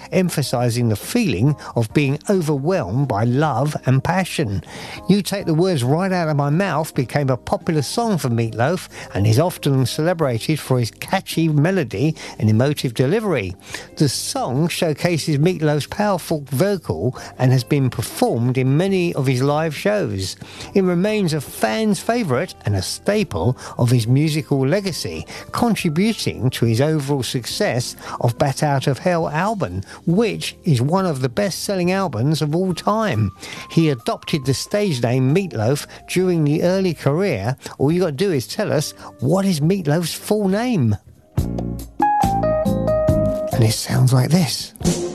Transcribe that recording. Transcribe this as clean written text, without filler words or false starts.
emphasising the feeling of being overwhelmed by love and passion. You Take the Words Right Out of My Mouth became a popular song for Meat Loaf and is often celebrated for his catchy melody and emotive delivery. The song showcases Meat Loaf's powerful vocal and has been performed in many of his live shows. It remains a fan's favourite and a staple of his musical legacy, contributing to his overall success of Bat Out of Hell album, which is one of the best-selling albums of all time. He adopted the stage name Meat Loaf during the early career. All you got to do is tell us, what is Meat Loaf's full name? And it sounds like this.